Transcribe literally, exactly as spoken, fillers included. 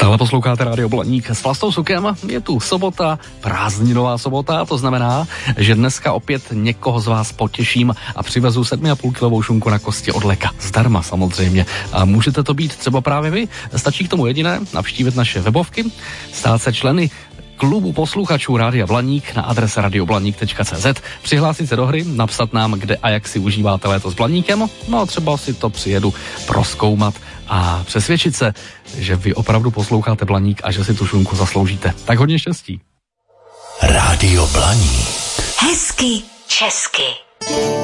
Stále posloucháte Rádio Blaník s Vlastou Sukem. Je tu sobota, prázdninová sobota, to znamená, že dneska opět někoho z vás potěším a přivezu sedmi a půl kilovou šunku na kosti od Leka. Zdarma samozřejmě. A můžete to být třeba právě vy. Stačí k tomu jediné, navštívit naše webovky, stát se členy klubu posluchačů Rádia Blaník na adrese radioblaník tečka cé zet, přihlásit se do hry, napsat nám, kde a jak si užíváte léto s Blaníkem, no a třeba si to přijedu prozkoumat a přesvědčit se, že vy opravdu posloucháte Blaník a že si tu šunku zasloužíte. Tak hodně štěstí. Rádio Blaník. Hezky česky.